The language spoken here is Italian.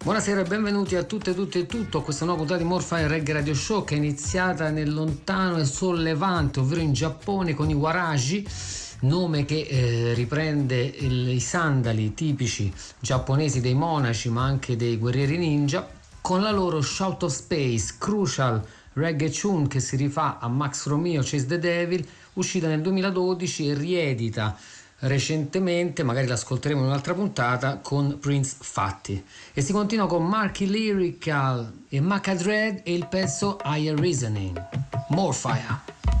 Buonasera e benvenuti a tutte, tutti e tutto a questa nuova puntata di Morfire Reggae Radio Show, che è iniziata nel lontano e sollevante, ovvero in Giappone, con i Waraji, nome che riprende i sandali tipici giapponesi dei monaci ma anche dei guerrieri ninja, con la loro Shout of Space, Crucial Reggae Tune, che si rifà a Max Romeo Chase the Devil, uscita nel 2012 e riedita recentemente, magari l'ascolteremo in un'altra puntata, con Prince Fatty. E si continua con Marky Lyrical e Macadred e il pezzo Higher Reasoning. More Fire.